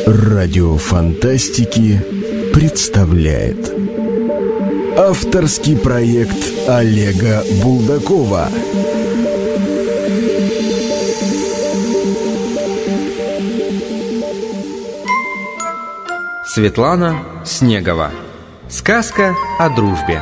Радио Фантастики представляет авторский проект Олега Булдакова. Светлана Снегова. Сказка о дружбе.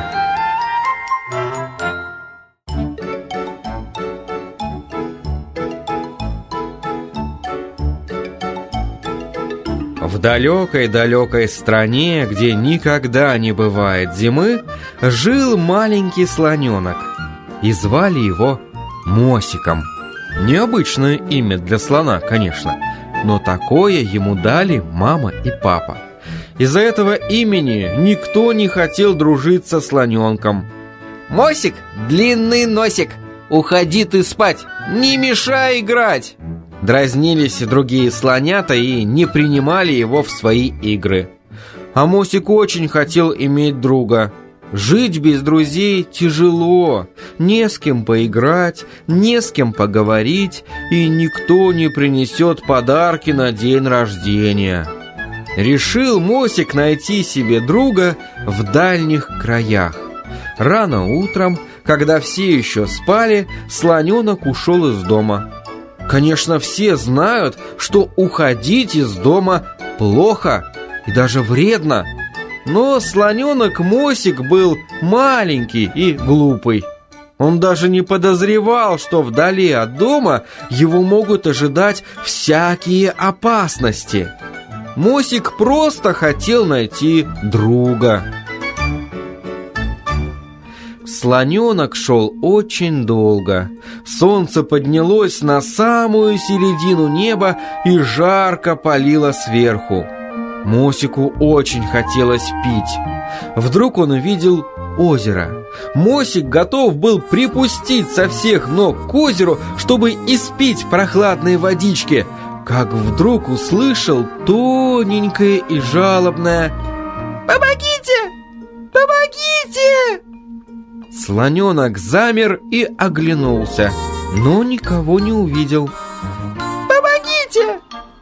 В далекой-далекой стране, где никогда не бывает зимы, жил маленький слоненок. И звали его Мосиком. Необычное имя для слона, конечно, но такое ему дали мама и папа. Из-за этого имени никто не хотел дружить со слоненком. «Мосик, длинный носик, уходи ты спать, не мешай играть!» Дразнились другие слонята и не принимали его в свои игры. А Мосик очень хотел иметь друга. Жить без друзей тяжело, не с кем поиграть, не с кем поговорить, и никто не принесет подарки на день рождения. Решил Мосик найти себе друга в дальних краях. Рано утром, когда все еще спали, слоненок ушел из дома. Конечно, все знают, что уходить из дома плохо и даже вредно. Но слоненок Мосик был маленький и глупый. Он даже не подозревал, что вдали от дома его могут ожидать всякие опасности. Мосик просто хотел найти друга. Слоненок шел очень долго. Солнце поднялось на самую середину неба и жарко палило сверху. Мосику очень хотелось пить. Вдруг он увидел озеро. Мосик готов был припустить со всех ног к озеру, чтобы испить прохладной водички, как вдруг услышал тоненькое и жалобное: «Помогите! Помогите!» Слоненок замер и оглянулся, но никого не увидел. «Помогите!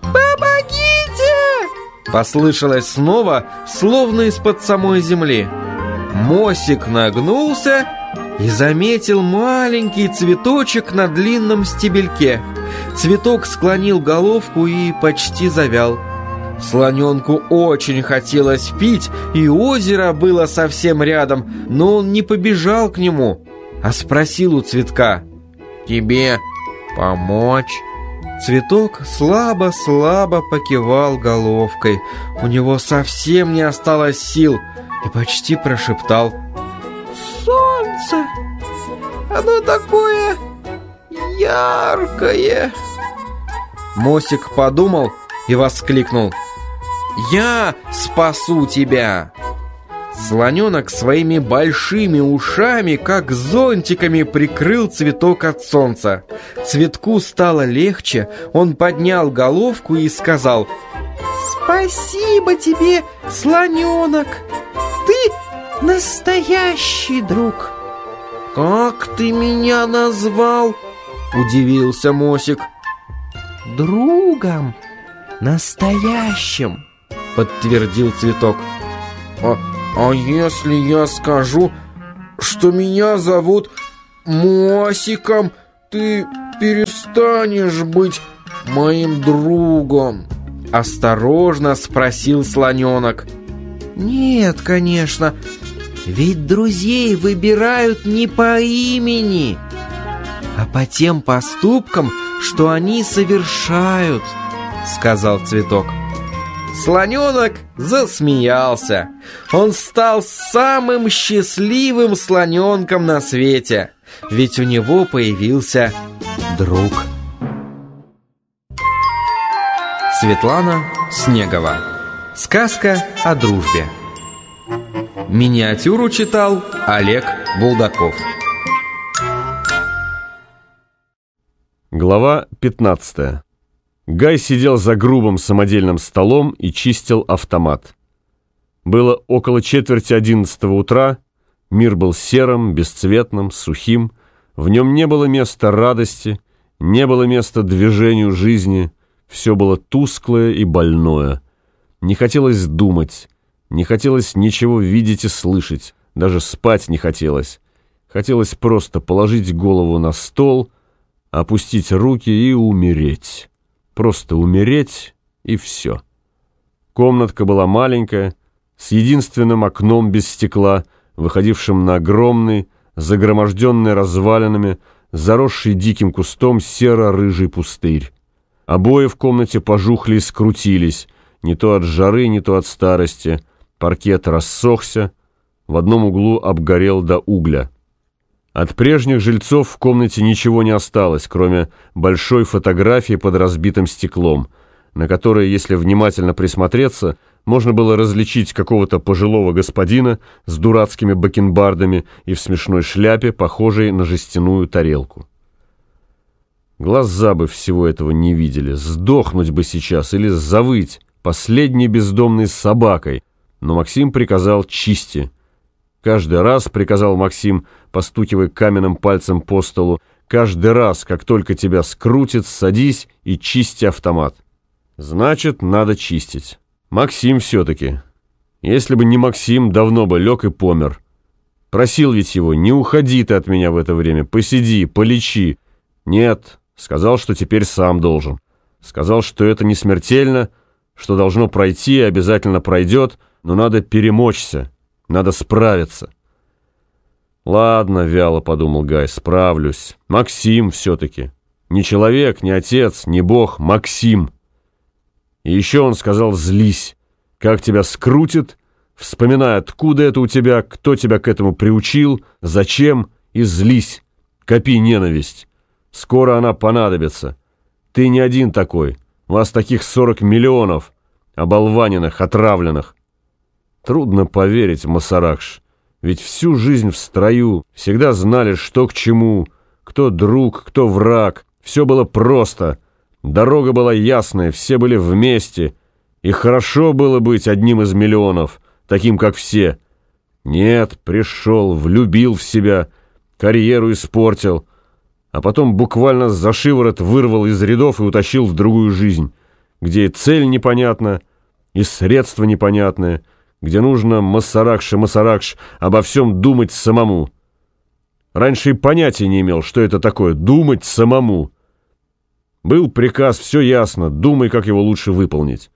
Помогите!» Послышалось снова, словно из-под самой земли. Мосик нагнулся и заметил маленький цветочек на длинном стебельке. Цветок склонил головку и почти завял. Слоненку очень хотелось пить, и озеро было совсем рядом, но он не побежал к нему, а спросил у цветка: «Тебе помочь?» Цветок слабо-слабо покивал головкой. У него совсем не осталось сил и почти прошептал: «Солнце! Оно такое яркое!» Мосик подумал и воскликнул: «Я спасу тебя!» Слоненок своими большими ушами, как зонтиками, прикрыл цветок от солнца. Цветку стало легче, он поднял головку и сказал: «Спасибо тебе, слоненок! Ты настоящий друг!» «Как ты меня назвал?» — удивился Мосик. «Другом настоящим», — подтвердил цветок. А если я скажу, что меня зовут Мосиком, ты перестанешь быть моим другом?» — осторожно спросил слоненок. «Нет, конечно, ведь друзей выбирают не по имени, а по тем поступкам, что они совершают», — сказал цветок. Слоненок засмеялся. Он стал самым счастливым слоненком на свете, ведь у него появился друг. Светлана Снегова. Сказка о дружбе. Миниатюру читал Олег Булдаков. Глава 15. Гай сидел за грубым самодельным столом и чистил автомат. Было около 10:45 утра, мир был серым, бесцветным, сухим, в нем не было места радости, не было места движению жизни, все было тусклое и больное, Не хотелось думать, не хотелось ничего видеть и слышать, даже спать не хотелось. Хотелось просто положить голову на стол, опустить руки и умереть. Просто умереть и все. Комнатка была маленькая, с единственным окном без стекла, выходившим на огромный, загроможденный развалинами, заросший диким кустом серо-рыжий пустырь. Обои в комнате пожухли и скрутились, не то от жары, не то от старости. Паркет рассохся, в одном углу обгорел до угля. От прежних жильцов в комнате ничего не осталось, кроме большой фотографии под разбитым стеклом, на которой, если внимательно присмотреться, можно было различить какого-то пожилого господина с дурацкими бакенбардами и в смешной шляпе, похожей на жестяную тарелку. Глаза бы всего этого не видели, сдохнуть бы сейчас или завыть последней бездомной собакой, но Максим приказал «чисти». Каждый раз, приказал Максим, постукивая каменным пальцем по столу, каждый раз, как только тебя скрутит, садись и чисти автомат. Значит, надо чистить. Максим все-таки. Если бы не Максим, давно бы лег и помер. Просил ведь его, не уходи ты от меня в это время, посиди, полечи. Нет, сказал, что теперь сам должен. Сказал, что это не смертельно, что должно пройти и обязательно пройдет, но надо перемочься. Надо справиться. Ладно, вяло подумал Гай, справлюсь. Максим все-таки. Не человек, не отец, не бог, Максим. И еще он сказал, злись. Как тебя скрутит, вспоминай, откуда это у тебя, кто тебя к этому приучил, зачем, и злись. Копи ненависть. Скоро она понадобится. Ты не один такой. Вас таких 40 миллионов. Оболваненных, отравленных. Трудно поверить, Масаракш, ведь всю жизнь в строю, всегда знали, что к чему, кто друг, кто враг, все было просто, дорога была ясная, все были вместе, и хорошо было быть одним из миллионов, таким, как все. Нет, пришел, влюбил в себя, карьеру испортил, а потом буквально за шиворот вырвал из рядов и утащил в другую жизнь, где и цель непонятна, и средства непонятные, где нужно, Масаракш, обо всем думать самому. Раньше и понятия не имел, что это такое, думать самому. Был приказ, все ясно, думай, как его лучше выполнить.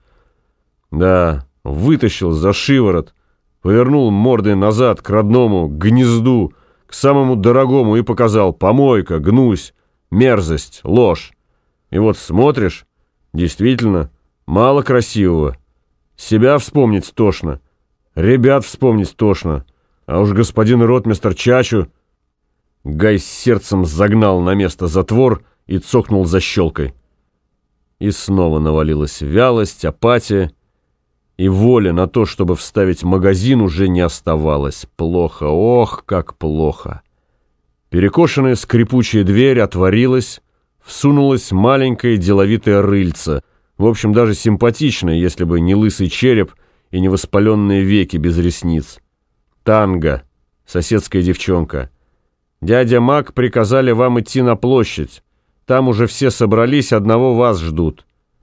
Да, вытащил за шиворот, повернул мордой назад к родному, к гнезду, к самому дорогому и показал: помойка, гнусь, мерзость, ложь. И вот смотришь, действительно, мало красивого. Себя вспомнить тошно. Ребят вспомнить тошно, а уж господин ротмистр Чачу... Гай с сердцем загнал на место затвор и цокнул защелкой. И снова навалилась вялость, апатия, и воли на то, чтобы вставить магазин, уже не оставалось. Плохо, ох, как плохо. Перекошенная скрипучая дверь отворилась, всунулась маленькое деловитое рыльце, в общем, даже симпатичное, если бы не лысый череп и невоспаленные веки без ресниц. Танго, соседская девчонка. Дядя Мак приказали вам идти на площадь. Там уже все собрались, одного вас ждут.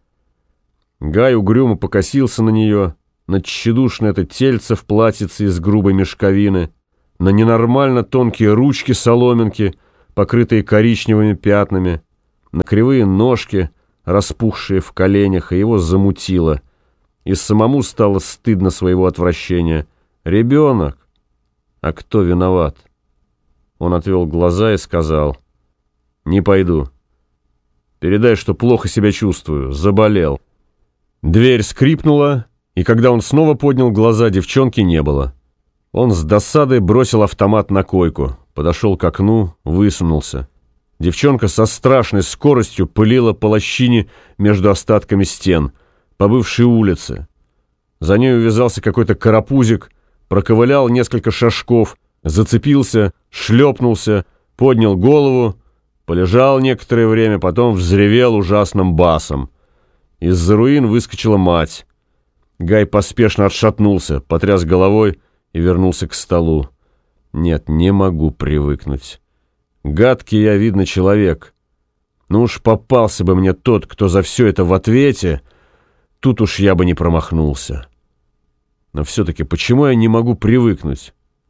Гай угрюмо покосился на нее, на тщедушное это тельце в платьице из грубой мешковины, на ненормально тонкие ручки-соломинки, покрытые коричневыми пятнами, на кривые ножки, распухшие в коленях, и его замутило. И самому стало стыдно своего отвращения. Ребенок. А кто виноват? Он отвел глаза и сказал: не пойду. Передай, что плохо себя чувствую, заболел. Дверь скрипнула, и когда он снова поднял глаза, девчонки не было. Он с досадой бросил автомат на койку, подошел к окну, высунулся. Девчонка со страшной скоростью пылила по лощине между остатками стен, по бывшей улице. За ней увязался какой-то карапузик, проковылял несколько шажков, зацепился, шлепнулся, поднял голову, полежал некоторое время, потом взревел ужасным басом. Из-за руин выскочила мать. Гай поспешно отшатнулся, потряс головой и вернулся к столу. Нет, не могу привыкнуть. Гадкий я, видно, человек. Ну уж попался бы мне тот, кто за все это в ответе. тут уж я бы не промахнулся. Но все-таки почему я не могу привыкнуть?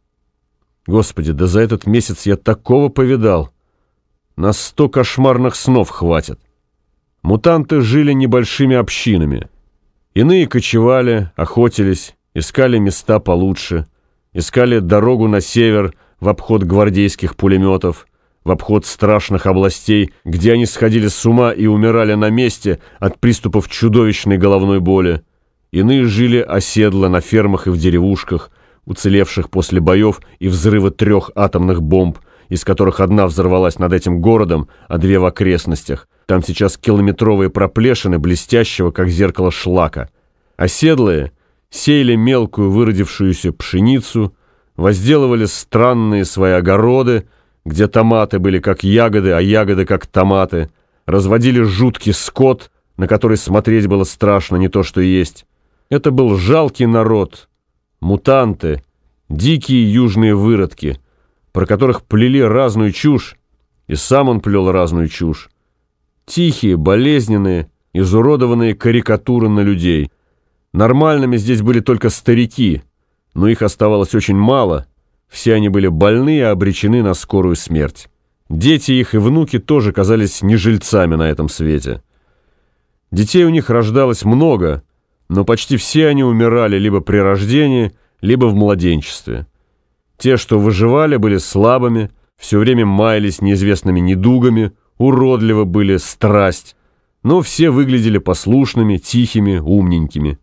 Господи, да за этот месяц я такого повидал. На 100 кошмарных снов хватит. Мутанты жили небольшими общинами. Иные кочевали, охотились, искали места получше, искали дорогу на север в обход гвардейских пулеметов, в обход страшных областей, где они сходили с ума и умирали на месте от приступов чудовищной головной боли. Иные жили оседло на фермах и в деревушках, уцелевших после боев и взрыва 3 атомных бомб, из которых одна взорвалась над этим городом, а 2 в окрестностях. Там сейчас километровые проплешины блестящего, как зеркало, шлака. Оседлые сеяли мелкую выродившуюся пшеницу, возделывали странные свои огороды, где томаты были как ягоды, а ягоды как томаты, разводили жуткий скот, на который смотреть было страшно, не то что есть. Это был жалкий народ, мутанты, дикие южные выродки, про которых плели разную чушь, и сам он плел разную чушь. Тихие, болезненные, изуродованные карикатуры на людей. Нормальными здесь были только старики, но их оставалось очень мало. Все они были больны и обречены на скорую смерть. Дети их и внуки тоже казались не жильцами на этом свете. Детей у них рождалось много, но почти все они умирали либо при рождении, либо в младенчестве. Те, что выживали, были слабыми, все время маялись неизвестными недугами, уродливы были страсть, но все выглядели послушными, тихими, умненькими.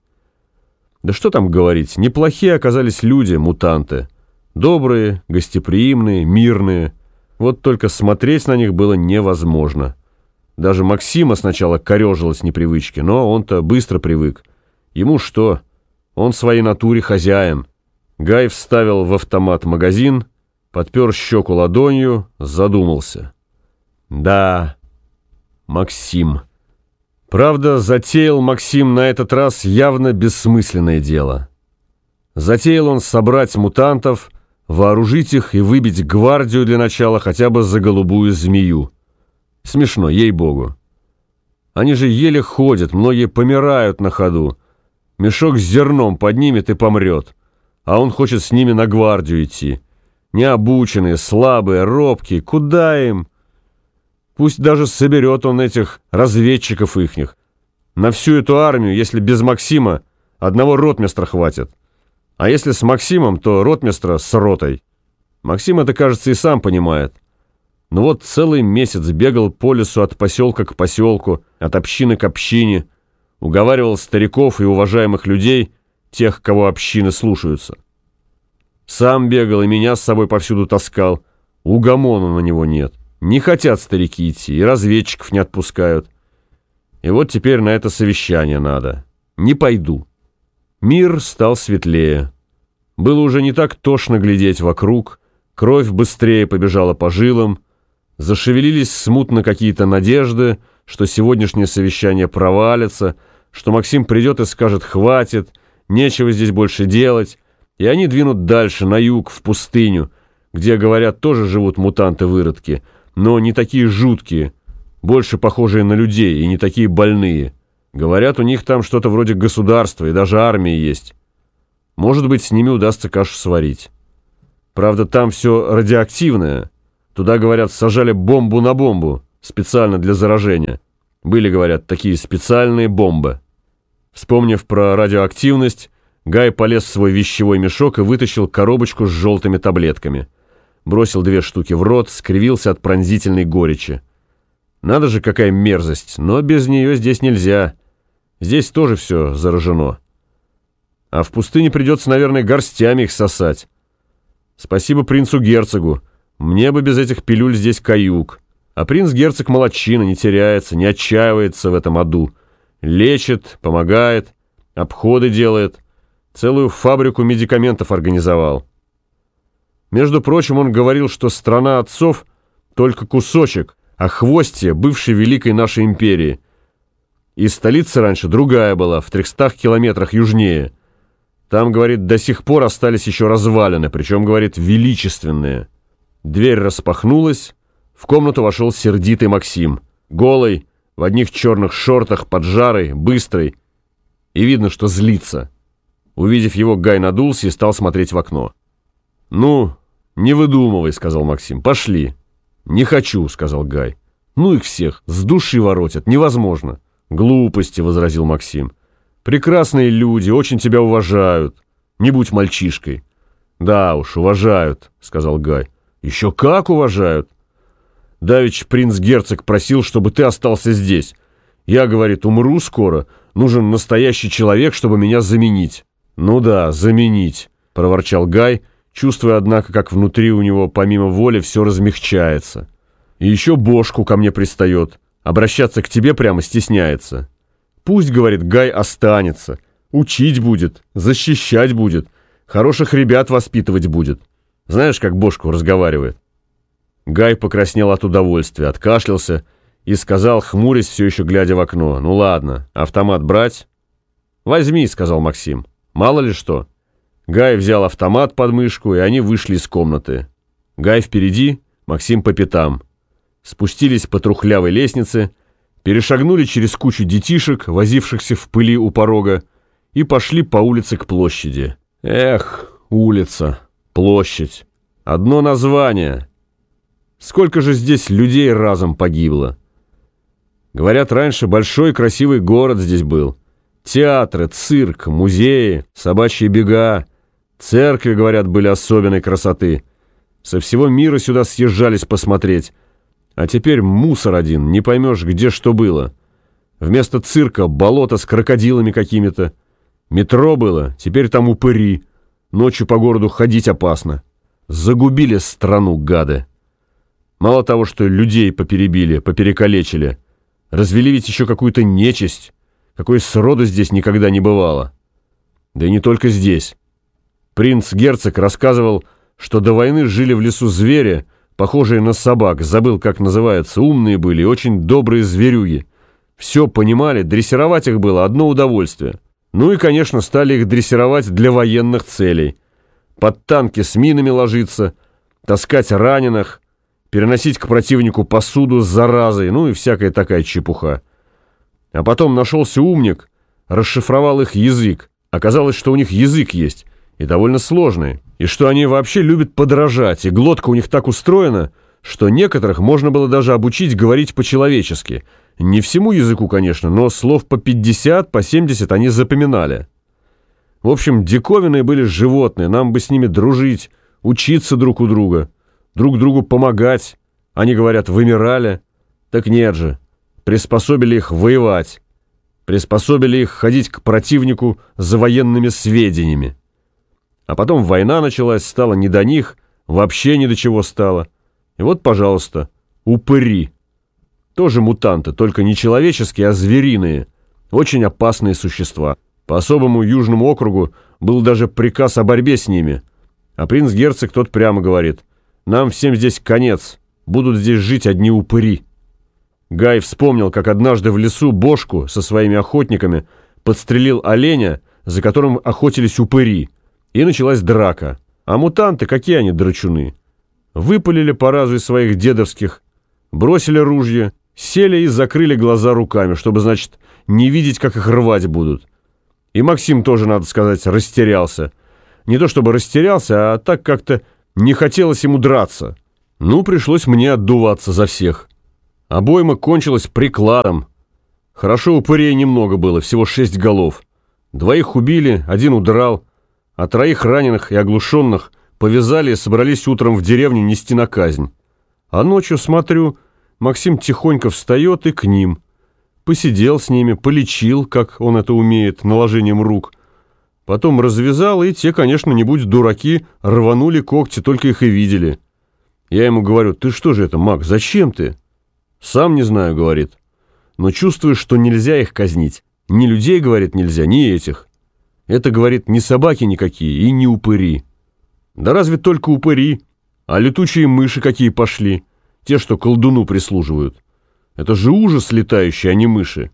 Да что там говорить, неплохие оказались люди, мутанты. Добрые, гостеприимные, мирные. Вот только смотреть на них было невозможно. Даже Максима сначала корежило с непривычки, но он-то быстро привык. Ему что? Он своей натуре хозяин. Гай вставил в автомат магазин, подпер щеку ладонью, задумался. Да, Максим. Правда, затеял Максим на этот раз явно бессмысленное дело. Затеял он собрать мутантов, вооружить их и выбить гвардию для начала хотя бы за голубую змею. Смешно, ей-богу. Они же еле ходят, многие помирают на ходу. Мешок с зерном поднимет и помрет. А он хочет с ними на гвардию идти. Необученные, слабые, робкие. Куда им? Пусть даже соберет он этих разведчиков ихних. На всю эту армию, если без Максима, одного ротмистра хватит. А если с Максимом, то ротмистра с ротой. Максим это, кажется, и сам понимает. Но вот целый месяц бегал по лесу от поселка к поселку, от общины к общине, уговаривал стариков и уважаемых людей, тех, кого общины слушаются. Сам бегал и меня с собой повсюду таскал. Угомона на него нет. Не хотят старики идти, и разведчиков не отпускают. И вот теперь на это совещание надо. Не пойду. Мир стал светлее. Было уже не так тошно глядеть вокруг, кровь быстрее побежала по жилам, зашевелились смутно какие-то надежды, что сегодняшнее совещание провалится, что Максим придет и скажет «хватит», нечего здесь больше делать, и они двинут дальше, на юг, в пустыню, где, говорят, тоже живут мутанты-выродки, но не такие жуткие, больше похожие на людей и не такие больные. Говорят, у них там что-то вроде государства и даже армии есть. Может быть, с ними удастся кашу сварить. Правда, там все радиоактивное. Туда, говорят, сажали бомбу на бомбу, специально для заражения. Были, говорят, такие специальные бомбы. Вспомнив про радиоактивность, Гай полез в свой вещевой мешок и вытащил коробочку с желтыми таблетками. Бросил 2 штуки в рот, скривился от пронзительной горечи. Надо же, какая мерзость, но без нее здесь нельзя. Здесь тоже все заражено. А в пустыне придется, наверное, горстями их сосать. Спасибо принцу-герцогу. Мне бы без этих пилюль здесь каюк. А принц-герцог молодчина, не теряется, не отчаивается в этом аду. Лечит, помогает, обходы делает. Целую фабрику медикаментов организовал. Между прочим, он говорил, что страна отцов только кусочек, а хвостье бывшей великой нашей империи. И столица раньше другая была, в 300 километрах южнее. Там, говорит, до сих пор остались еще развалины, причем, говорит, величественные. Дверь распахнулась, в комнату вошел сердитый Максим. Голый, в одних черных шортах, поджарый, быстрый. И видно, что злится. Увидев его, Гай надулся и стал смотреть в окно. «Ну, не выдумывай», — сказал Максим. «Пошли». «Не хочу», — сказал Гай. «Ну их всех, с души воротят, невозможно». «Глупости», — возразил Максим. «Прекрасные люди, очень тебя уважают. Не будь мальчишкой». «Да уж, уважают», — сказал Гай. «Еще как уважают. Давич принц-герцог просил, чтобы ты остался здесь. Я, говорит, умру скоро, нужен настоящий человек, чтобы меня заменить». «Ну да, заменить», — проворчал Гай, чувствуя, однако, как внутри у него, помимо воли, все размягчается. «И еще бошку ко мне пристает, обращаться к тебе прямо стесняется. Пусть, говорит, Гай останется, учить будет, защищать будет, хороших ребят воспитывать будет». Знаешь, как бошку разговаривает? Гай покраснел от удовольствия, откашлялся и сказал, хмурясь, все еще глядя в окно: «Ну ладно, автомат брать?» «Возьми», — сказал Максим. «Мало ли что». Гай взял автомат под мышку, и они вышли из комнаты. Гай впереди, Максим по пятам. Спустились по трухлявой лестнице, перешагнули через кучу детишек, возившихся в пыли у порога, и пошли по улице к площади. Эх, улица, площадь. Одно название. Сколько же здесь людей разом погибло. Говорят, раньше большой красивый город здесь был. Театры, цирк, музеи, собачьи бега. Церкви, говорят, были особенной красоты. Со всего мира сюда съезжались посмотреть. А теперь мусор один, не поймешь, где что было. Вместо цирка болото с крокодилами какими-то. Метро было, теперь там упыри. Ночью по городу ходить опасно. Загубили страну, гады. Мало того, что людей поперебили, поперекалечили, развели ведь еще какую-то нечисть, какой сроду здесь никогда не бывало. Да и не только здесь. Принц-герцог рассказывал, что до войны жили в лесу звери, похожие на собак, забыл, как называется, умные были, очень добрые зверюги. Все понимали, дрессировать их было одно удовольствие. Ну и, конечно, стали их дрессировать для военных целей. Под танки с минами ложиться, таскать раненых, переносить к противнику посуду с заразой, ну и всякая такая чепуха. А потом нашелся умник, расшифровал их язык. Оказалось, что у них язык есть, и довольно сложный, и что они вообще любят подражать, и глотка у них так устроена, что некоторых можно было даже обучить говорить по-человечески. Не всему языку, конечно, но слов по 50, по 70 они запоминали. В общем, диковинные были животные, нам бы с ними дружить, учиться друг у друга, друг другу помогать. Они, говорят, вымирали. Так нет же, приспособили их воевать, приспособили их ходить к противнику за военными сведениями. А потом война началась, стало не до них, вообще ни до чего стало. И вот, пожалуйста, упыри. Тоже мутанты, только не человеческие, а звериные. Очень опасные существа. По особому южному округу был даже приказ о борьбе с ними. А принц-герцог тот прямо говорит: «Нам всем здесь конец, будут здесь жить одни упыри». Гай вспомнил, как однажды в лесу бошку со своими охотниками подстрелил оленя, за которым охотились упыри. И началась драка. А мутанты, какие они драчуны? Выпалили по разу из своих дедовских, бросили ружья, сели и закрыли глаза руками, чтобы, значит, не видеть, как их рвать будут. И Максим тоже, надо сказать, растерялся. Не то чтобы растерялся, а так как-то не хотелось ему драться. Ну, пришлось мне отдуваться за всех. Обойма кончилась прикладом. Хорошо, упырей немного было, всего 6 голов. 2 убили, 1 удрал, а 3 раненых и оглушенных повязали и собрались утром в деревню нести на казнь. А ночью, смотрю, Максим тихонько встает и к ним. Посидел с ними, полечил, как он это умеет, наложением рук. Потом развязал, и те, конечно, не будь дураки, рванули когти, только их и видели. Я ему говорю: «Ты что же это, Мак, зачем ты?» «Сам не знаю», — говорит. «Но чувствую, что нельзя их казнить. Ни людей, говорит, нельзя, ни этих. Это, говорит, не собаки никакие и не упыри». «Да разве только упыри? А летучие мыши какие пошли? Те, что колдуну прислуживают. Это же ужас летающий, а не мыши.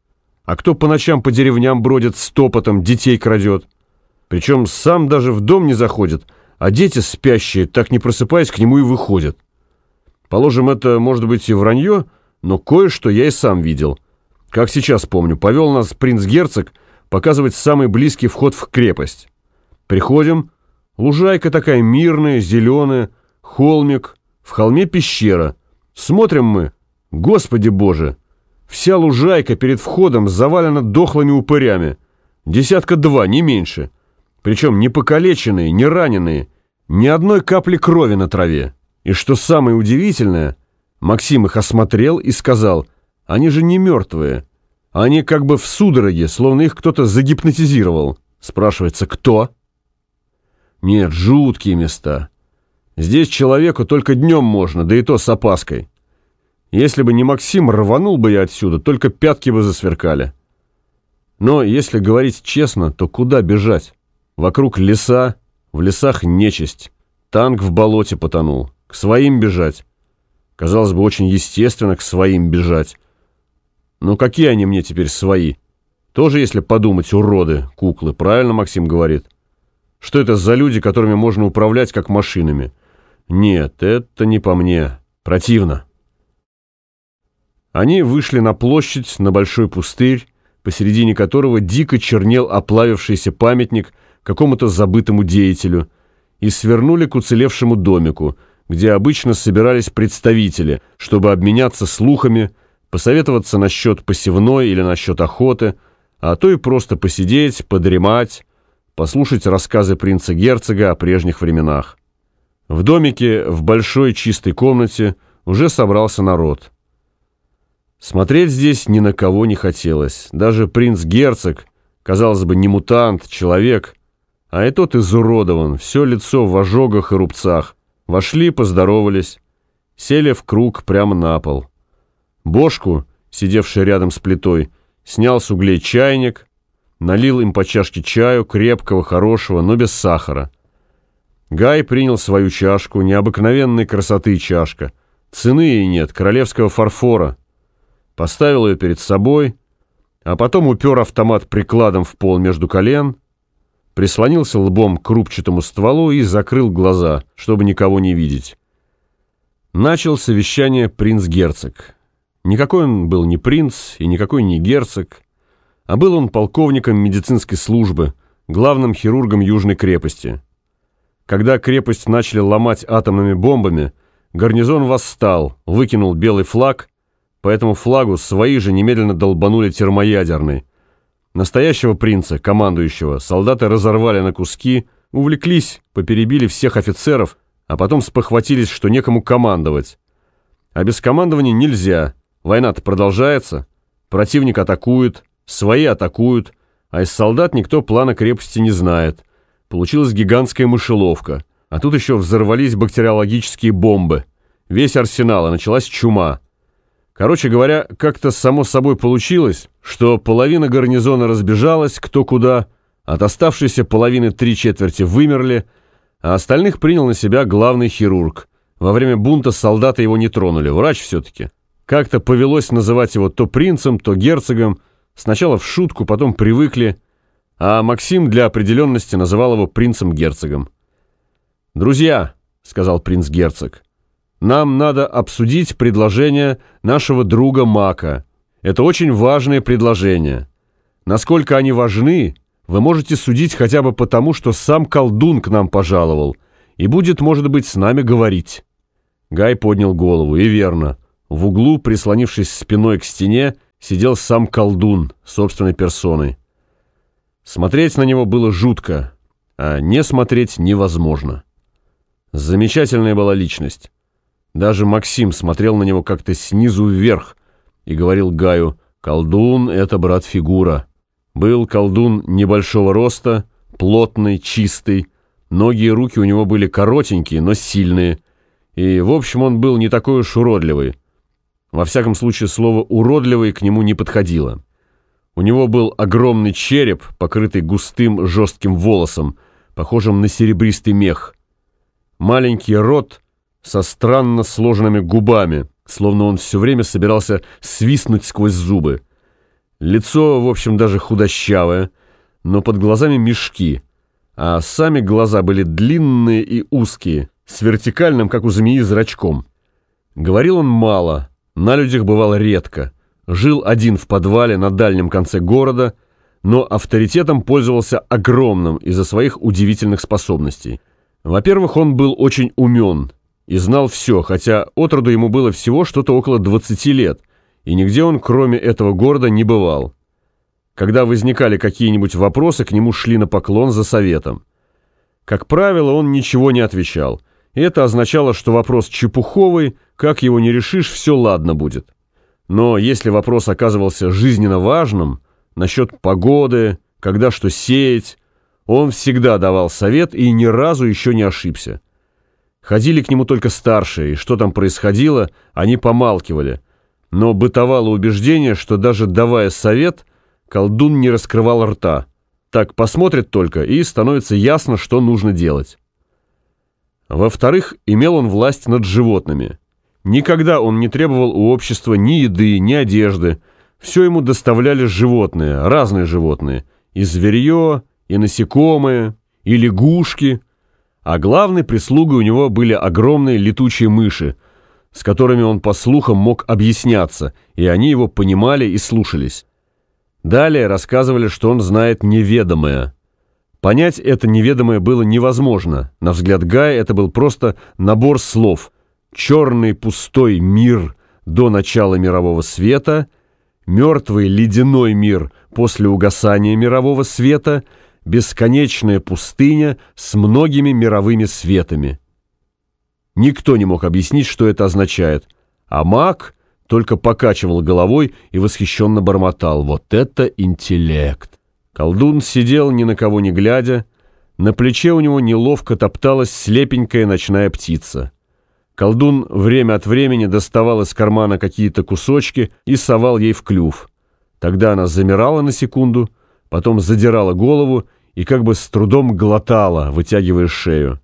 А кто по ночам по деревням бродит с топотом, детей крадет? Причем сам даже в дом не заходит, а дети спящие, так не просыпаясь, к нему и выходят. Положим, это может быть и вранье, но кое-что я и сам видел. Как сейчас помню, повел нас принц-герцог показывать самый близкий вход в крепость. Приходим, лужайка такая мирная, зеленая, холмик, в холме пещера. Смотрим мы, Господи Боже, вся лужайка перед входом завалена дохлыми упырями, 2 не меньше, причем не покалеченные, не раненые, ни одной капли крови на траве. И что самое удивительное, Максим их осмотрел и сказал: они же не мертвые, они как бы в судороге, словно их кто-то загипнотизировал. Спрашивается, кто? Нет, жуткие места. Здесь человеку только днем можно, да и то с опаской. Если бы не Максим, рванул бы я отсюда, только пятки бы засверкали. Но если говорить честно, то куда бежать? Вокруг леса, в лесах нечисть, танк в болоте потонул. К своим бежать. Казалось бы, очень естественно к своим бежать. Но какие они мне теперь свои? Тоже, если подумать, уроды, куклы, правильно Максим говорит? Что это за люди, которыми можно управлять как машинами? Нет, это не по мне. Противно. Они вышли на площадь, на большой пустырь, посередине которого дико чернел оплавившийся памятник какому-то забытому деятелю, и свернули к уцелевшему домику, где обычно собирались представители, чтобы обменяться слухами, посоветоваться насчет посевной или насчет охоты, а то и просто посидеть, подремать, послушать рассказы принца-герцога о прежних временах. В домике, в большой чистой комнате, уже собрался народ. Смотреть здесь ни на кого не хотелось. Даже принц-герцог, казалось бы, не мутант, человек, а и тот изуродован, все лицо в ожогах и рубцах. Вошли, поздоровались, сели в круг прямо на пол. Бошку, сидевший рядом с плитой, снял с углей чайник, налил им по чашке чаю, крепкого, хорошего, но без сахара. Гай принял свою чашку, необыкновенной красоты чашка, цены ей нет, королевского фарфора. Поставил ее перед собой, а потом упер автомат прикладом в пол между колен, прислонился лбом к рубчатому стволу и закрыл глаза, чтобы никого не видеть. Начал совещание принц-герцог. Никакой он был не принц и никакой не герцог, а был он полковником медицинской службы, главным хирургом Южной крепости. Когда крепость начали ломать атомными бомбами, гарнизон восстал, выкинул белый флаг, по этому флагу свои же немедленно долбанули термоядерный. Настоящего принца, командующего, солдаты разорвали на куски, увлеклись, поперебили всех офицеров, а потом спохватились, что некому командовать. А без командования нельзя, война-то продолжается, противник атакует, свои атакуют, а из солдат никто плана крепости не знает. Получилась гигантская мышеловка, а тут еще взорвались бактериологические бомбы. Весь арсенал, и началась чума. Короче говоря, как-то само собой получилось, что половина гарнизона разбежалась кто куда, от оставшейся половины 3/4 вымерли, а остальных принял на себя главный хирург. Во время бунта солдаты его не тронули, врач все-таки. Как-то повелось называть его то принцем, то герцогом, сначала в шутку, потом привыкли, а Максим для определенности называл его принцем-герцогом. «Друзья», — сказал принц-герцог, — «нам надо обсудить предложение нашего друга Мака. Это очень важные предложения. Насколько они важны, вы можете судить хотя бы потому, что сам колдун к нам пожаловал и будет, может быть, с нами говорить». Гай поднял голову, и верно. В углу, прислонившись спиной к стене, сидел сам колдун собственной персоной. Смотреть на него было жутко, а не смотреть невозможно. Замечательная была личность. Даже Максим смотрел на него как-то снизу вверх и говорил Гаю: «Колдун — это, брат, фигура». Был колдун небольшого роста, плотный, чистый, ноги и руки у него были коротенькие, но сильные, и, в общем, он был не такой уж уродливый. Во всяком случае, слово «уродливый» к нему не подходило. У него был огромный череп, покрытый густым жестким волосом, похожим на серебристый мех. Маленький рот со странно сложенными губами, словно он все время собирался свистнуть сквозь зубы. Лицо, в общем, даже худощавое, но под глазами мешки, а сами глаза были длинные и узкие, с вертикальным, как у змеи, зрачком. Говорил он мало, на людях бывал редко. Жил один в подвале на дальнем конце города, но авторитетом пользовался огромным из-за своих удивительных способностей. Во-первых, он был очень умен и знал все, хотя отроду ему было всего что-то около 20 лет, и нигде он, кроме этого города, не бывал. Когда возникали какие-нибудь вопросы, к нему шли на поклон за советом. Как правило, он ничего не отвечал, и это означало, что вопрос чепуховый, как его не решишь, все ладно будет. Но если вопрос оказывался жизненно важным, насчет погоды, когда что сеять, он всегда давал совет и ни разу еще не ошибся. Ходили к нему только старшие, и что там происходило, они помалкивали. Но бытовало убеждение, что даже давая совет, колдун не раскрывал рта. Так посмотрит только, и становится ясно, что нужно делать. Во-вторых, имел он власть над животными. Никогда он не требовал у общества ни еды, ни одежды. Все ему доставляли животные, разные животные. И зверье, и насекомые, и лягушки. А главной прислугой у него были огромные летучие мыши, с которыми он, по слухам, мог объясняться, и они его понимали и слушались. Далее рассказывали, что он знает неведомое. Понять это неведомое было невозможно. На взгляд Гая это был просто набор слов. Черный пустой мир до начала мирового света, мертвый ледяной мир после угасания мирового света, бесконечная пустыня с многими мировыми светами. Никто не мог объяснить, что это означает, а маг только покачивал головой и восхищенно бормотал: «Вот это интеллект!» Колдун сидел ни на кого не глядя, на плече у него неловко топталась слепенькая ночная птица. Колдун время от времени доставал из кармана какие-то кусочки и совал ей в клюв. Тогда она замирала на секунду, потом задирала голову и как бы с трудом глотала, вытягивая шею.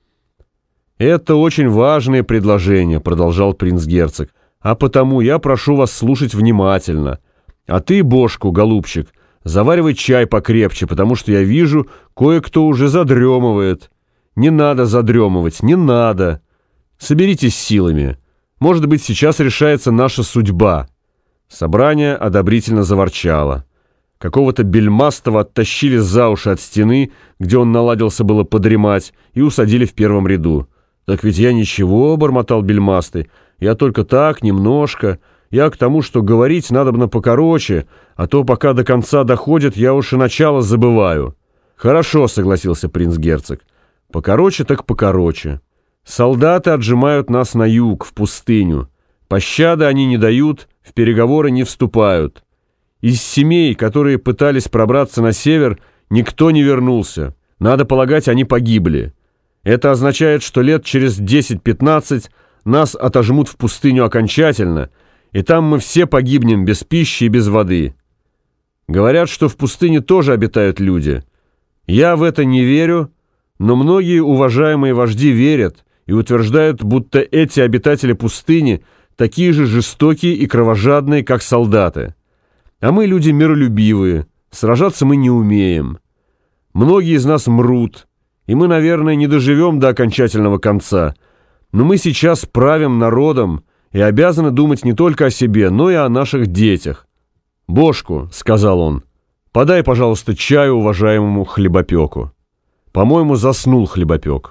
«Это очень важное предложение», — продолжал принц-герцог, «а потому я прошу вас слушать внимательно. А ты, Бошку, голубчик, заваривай чай покрепче, потому что я вижу, кое-кто уже задремывает. Не надо задремывать, не надо. Соберитесь силами. Может быть, сейчас решается наша судьба». Собрание одобрительно заворчало. Какого-то бельмастого оттащили за уши от стены, где он наладился было подремать, и усадили в первом ряду. «Так ведь я ничего», — бормотал бельмастый, — «я только так, немножко. Я к тому, что говорить надобно покороче, а то пока до конца доходит, я уж и начало забываю». «Хорошо», — согласился принц-герцог, — «покороче так покороче. Солдаты отжимают нас на юг, в пустыню. Пощады они не дают, в переговоры не вступают. Из семей, которые пытались пробраться на север, никто не вернулся. Надо полагать, они погибли. Это означает, что лет через 10-15 нас отожмут в пустыню окончательно, и там мы все погибнем без пищи и без воды. Говорят, что в пустыне тоже обитают люди. Я в это не верю, но многие уважаемые вожди верят и утверждают, будто эти обитатели пустыни такие же жестокие и кровожадные, как солдаты. А мы люди миролюбивые, сражаться мы не умеем. Многие из нас мрут, и мы, наверное, не доживем до окончательного конца. Но мы сейчас правим народом и обязаны думать не только о себе, но и о наших детях. «Бошку», — сказал он, — «подай, пожалуйста, чаю уважаемому хлебопеку». По-моему, заснул хлебопек.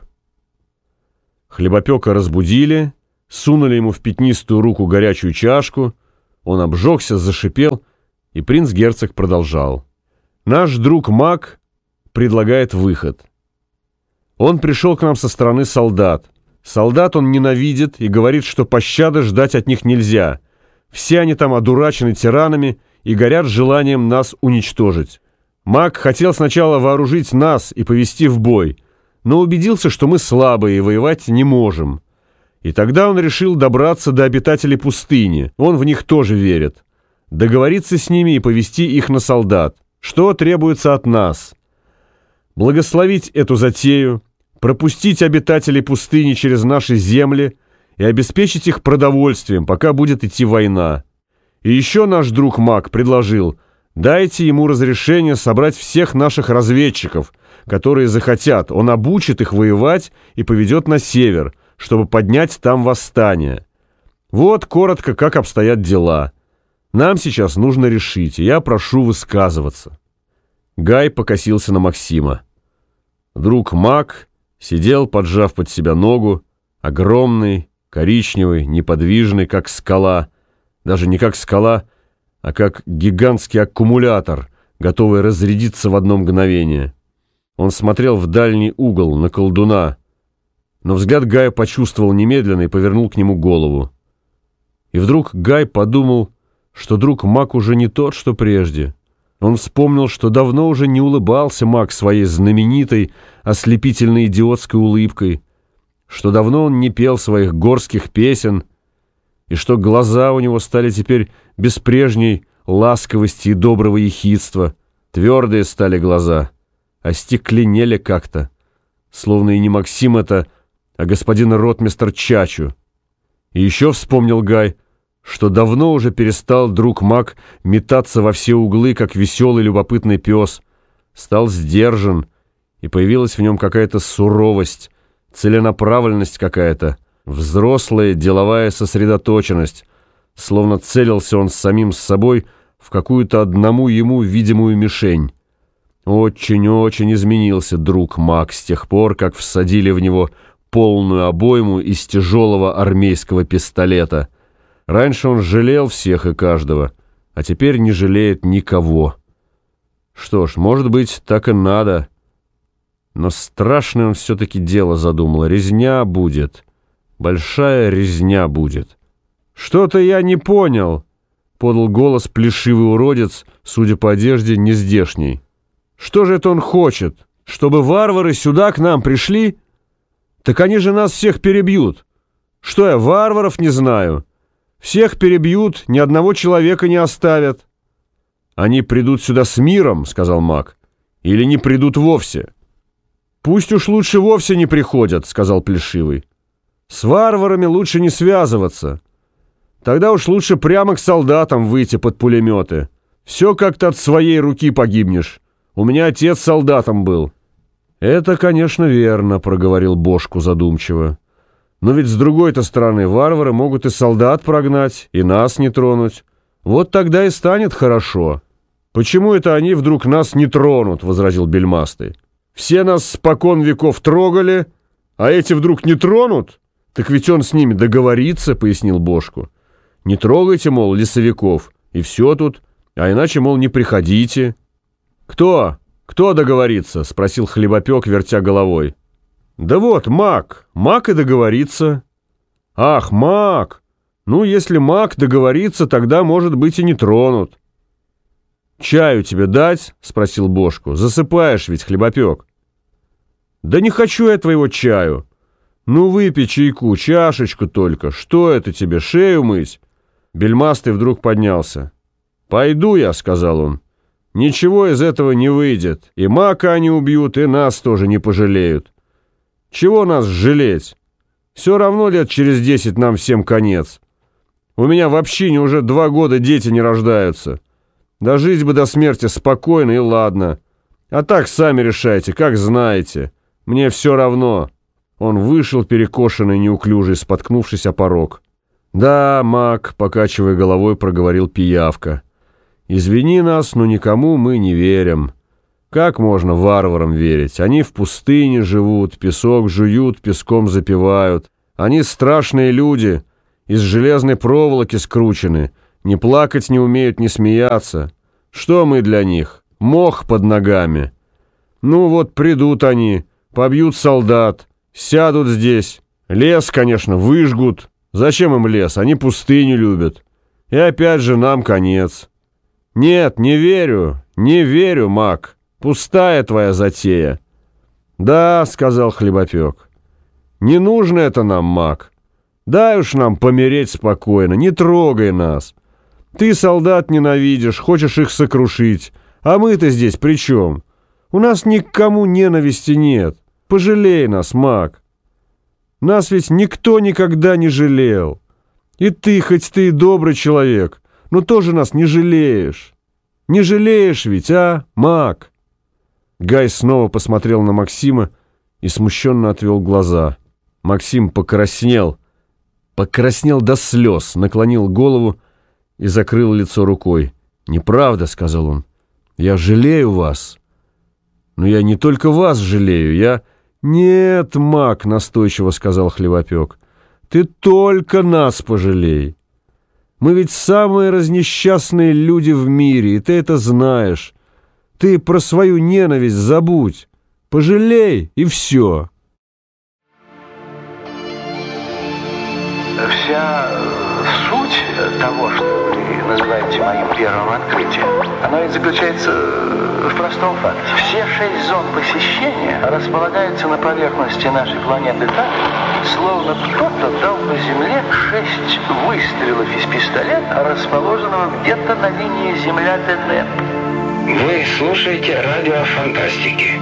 Хлебопека разбудили, сунули ему в пятнистую руку горячую чашку, он обжегся, зашипел, и принц-герцог продолжал. «Наш друг маг предлагает выход. Он пришел к нам со стороны солдат. Солдат он ненавидит и говорит, что пощады ждать от них нельзя. Все они там одурачены тиранами и горят желанием нас уничтожить. Маг хотел сначала вооружить нас и повести в бой, но убедился, что мы слабые и воевать не можем. И тогда он решил добраться до обитателей пустыни, он в них тоже верит, договориться с ними и повести их на солдат. Что требуется от нас? Благословить эту затею, пропустить обитателей пустыни через наши земли и обеспечить их продовольствием, пока будет идти война. И еще наш друг маг предложил: дайте ему разрешение собрать всех наших разведчиков, которые захотят, он обучит их воевать и поведет на север, чтобы поднять там восстание. Вот коротко, как обстоят дела. Нам сейчас нужно решить, и я прошу высказываться». Гай покосился на Максима. Друг Мак сидел, поджав под себя ногу, огромный, коричневый, неподвижный, как скала. Даже не как скала, а как гигантский аккумулятор, готовый разрядиться в одно мгновение. Он смотрел в дальний угол, на колдуна, но взгляд Гая почувствовал немедленно и повернул к нему голову. И вдруг Гай подумал, что друг Мак уже не тот, что прежде. Он вспомнил, что давно уже не улыбался Мак своей знаменитой, ослепительной идиотской улыбкой, что давно он не пел своих горских песен, и что глаза у него стали теперь без прежней ласковости и доброго ехидства. Твердые стали глаза, остекленели как-то, словно и не Максим это, а господин ротмистр Чачу. И еще вспомнил Гай, что давно уже перестал друг Мак метаться во все углы, как веселый любопытный пес, стал сдержан, и появилась в нем какая-то суровость, целенаправленность какая-то, взрослая деловая сосредоточенность, словно целился он самим с собой в какую-то одному ему видимую мишень. Очень-очень изменился друг Мак с тех пор, как всадили в него полную обойму из тяжелого армейского пистолета. Раньше он жалел всех и каждого, а теперь не жалеет никого. Что ж, может быть, так и надо. Но страшное он все-таки дело задумал. Резня будет. Большая резня будет. «Что-то я не понял», — подал голос плешивый уродец, судя по одежде, нездешний. «Что же это он хочет? Чтобы варвары сюда к нам пришли? Так они же нас всех перебьют. Что я, варваров не знаю? Всех перебьют, ни одного человека не оставят». «Они придут сюда с миром», — сказал Мак, — «или не придут вовсе». «Пусть уж лучше вовсе не приходят», — сказал плешивый. «С варварами лучше не связываться. Тогда уж лучше прямо к солдатам выйти под пулеметы. Все как-то от своей руки погибнешь. У меня отец солдатом был». «Это, конечно, верно», — проговорил Бошку задумчиво. «Но ведь с другой-то стороны варвары могут и солдат прогнать, и нас не тронуть. Вот тогда и станет хорошо». «Почему это они вдруг нас не тронут?» — возразил Бельмастый. «Все нас спокон веков трогали, а эти вдруг не тронут? Так ведь он с ними договорится», — пояснил Бошку. «Не трогайте, мол, лесовиков, и все тут, а иначе, мол, не приходите». «Кто? Кто договорится?» — спросил Хлебопек, вертя головой. «Да вот, Мак. Мак и договорится». «Ах, Мак! Ну, если Мак договорится, тогда, может быть, и не тронут». «Чаю тебе дать?» — спросил Бошку. «Засыпаешь ведь, Хлебопек». «Да не хочу я твоего чаю. Ну, выпей чайку, чашечку только. Что это тебе, шею мыть?» Бельмастый вдруг поднялся. «Пойду я», — сказал он. «Ничего из этого не выйдет. И Мака они убьют, и нас тоже не пожалеют. Чего нас жалеть? Все равно лет через 10 нам всем конец. У меня в общине уже 2 года дети не рождаются. Дожить бы до смерти спокойно и ладно. А так сами решайте, как знаете. Мне все равно». Он вышел, перекошенный, неуклюжий, споткнувшись о порог. «Да, Мак», — покачивая головой, проговорил Пиявка. «Извини нас, но никому мы не верим. Как можно варварам верить? Они в пустыне живут, песок жуют, песком запивают. Они страшные люди, из железной проволоки скручены, не плакать не умеют, не смеяться. Что мы для них? Мох под ногами. Ну вот придут они, побьют солдат, сядут здесь. Лес, конечно, выжгут. Зачем им лес? Они пустыню любят. И опять же нам конец. Нет, не верю, Мак. Пустая твоя затея». «Да», — сказал Хлебопек. «Не нужно это нам, Мак. Дай уж нам помереть спокойно, не трогай нас. Ты солдат ненавидишь, хочешь их сокрушить. А мы-то здесь при чем? У нас ни к кому ненависти нет. Пожалей нас, Мак. Нас ведь никто никогда не жалел. И ты, хоть ты и добрый человек, но тоже нас не жалеешь. Не жалеешь ведь, а, Мак?» Гай снова посмотрел на Максима и смущенно отвел глаза. Максим покраснел до слез, наклонил голову и закрыл лицо рукой. «Неправда», — сказал он. «Я жалею вас. Но я не только вас жалею, я... Нет, Мак, настойчиво сказал Хлебопек, ты только нас пожалей. Мы ведь самые разнесчастные люди в мире, и ты это знаешь. Ты про свою ненависть забудь. Пожалей, и все. Вся суть того, что вы называете моим первым открытием, оно и заключается в простом факте. Все 6 зон посещения располагаются на поверхности нашей планеты так, словно кто-то дал по Земле 6 выстрелов из пистолета, расположенного где-то на линии Земля-ТН. Вы слушаете радио фантастики.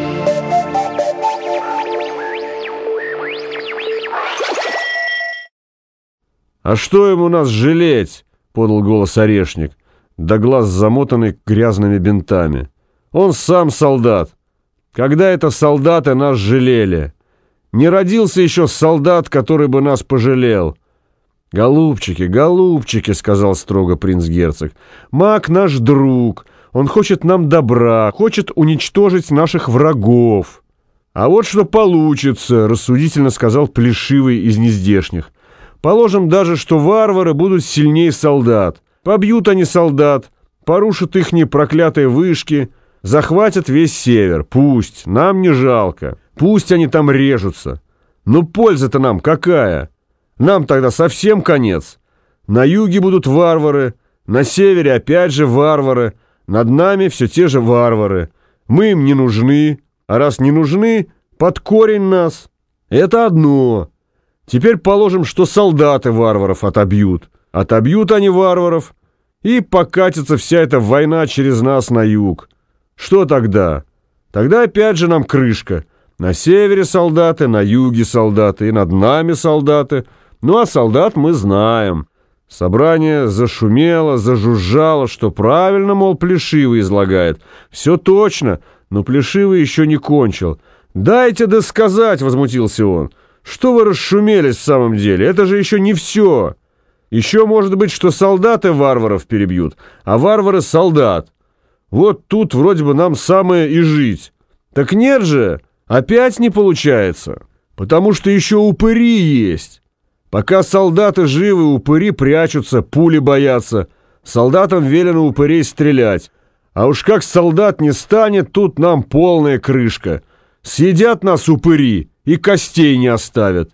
«А что ему нас жалеть?» — подал голос Орешник, до глаз замотанный грязными бинтами. «Он сам солдат. Когда это солдаты нас жалели? Не родился еще солдат, который бы нас пожалел». «Голубчики, голубчики», — сказал строго принц-герцог, — «Мак наш друг, он хочет нам добра, хочет уничтожить наших врагов». «А вот что получится», — рассудительно сказал Плешивый из нездешних. «Положим даже, что варвары будут сильнее солдат. Побьют они солдат, порушат ихние проклятые вышки, захватят весь север. Пусть, нам не жалко. Пусть они там режутся. Но польза-то нам какая? Нам тогда совсем конец. На юге будут варвары, на севере опять же варвары, над нами все те же варвары. Мы им не нужны, а раз не нужны, под корень нас. Это одно. Теперь положим, что солдаты варваров отобьют. Отобьют они варваров, и покатится вся эта война через нас на юг. Что тогда? Тогда опять же нам крышка. На севере солдаты, на юге солдаты, и над нами солдаты. Ну, а солдат мы знаем». Собрание зашумело, зажужжало, что правильно, мол, Плешивый излагает. Все точно, но Плешивый еще не кончил. «Дайте досказать», — возмутился он. «Что вы расшумелись в самом деле? Это же еще не все. Еще может быть, что солдаты варваров перебьют, а варвары солдат. Вот тут вроде бы нам самое и жить. Так нет же, опять не получается, потому что еще упыри есть. Пока солдаты живы, упыри прячутся, пули боятся. Солдатам велено упырей стрелять. А уж как солдат не станет, тут нам полная крышка. Съедят нас упыри и костей не оставят».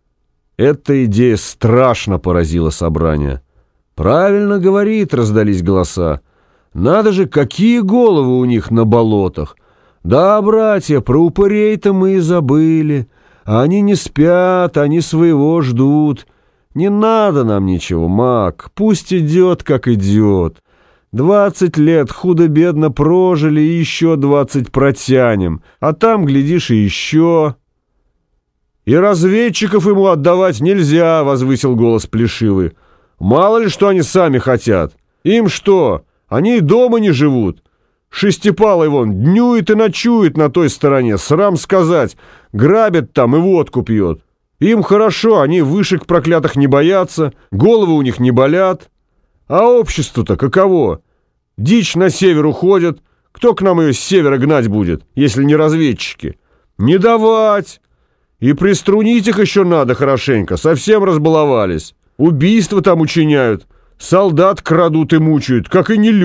Эта идея страшно поразила собрание. «Правильно говорит», — раздались голоса. «Надо же, какие головы у них на болотах! Да, братья, про упырей-то мы и забыли. Они не спят, они своего ждут. Не надо нам ничего, Мак, пусть идет, как идет. 20 лет худо-бедно прожили, и еще 20 протянем, а там, глядишь, и еще...» «И разведчиков ему отдавать нельзя», — возвысил голос Плешивый. «Мало ли, что они сами хотят. Им что? Они и дома не живут. Шестипалый вон днюет и ночует на той стороне, срам сказать, грабит там и водку пьет. Им хорошо, они вышек проклятых не боятся, головы у них не болят. А обществу-то каково? Дичь на север уходит, кто к нам ее с севера гнать будет, если не разведчики? Не давать! И приструнить их еще надо хорошенько, совсем разбаловались. Убийства там учиняют, солдат крадут и мучают, как и не люди.